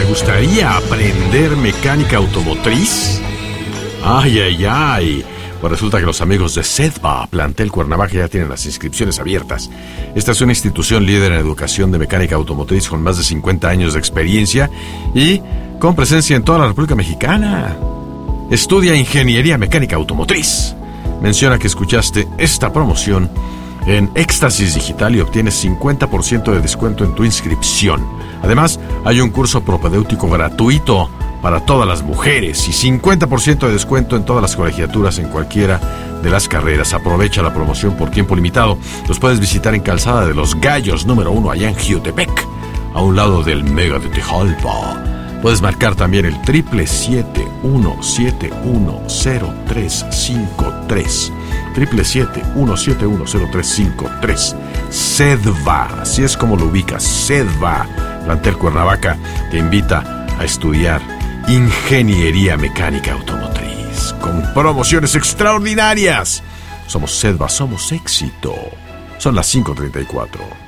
gustaría aprender mecánica automotriz? ¡Ay, ay, ay! Pues resulta que los amigos de CEDVA, Plantel Cuernavaca, ya tienen las inscripciones abiertas. Esta es una institución líder en educación de mecánica automotriz con más de 50 años de experiencia y con presencia en toda la República Mexicana. Estudia Ingeniería Mecánica Automotriz. Menciona que escuchaste esta promoción en Éxtasis Digital y obtienes 50% de descuento en tu inscripción. Además, hay un curso propedéutico gratuito para todas las mujeres y 50% de descuento en todas las colegiaturas en cualquiera de las carreras. Aprovecha la promoción por tiempo limitado. Los puedes visitar en Calzada de los Gallos, número 1, allá en Jiotepec, a un lado del Mega de Tejalpa. Puedes marcar también el 777-171-0353. 777-171-0353. CEDVA, así es como lo ubicas. CEDVA, Plantel Cuernavaca, te invita a estudiar Ingeniería Mecánica Automotriz con promociones extraordinarias. Somos CEDVA, somos éxito. Son las 5:34.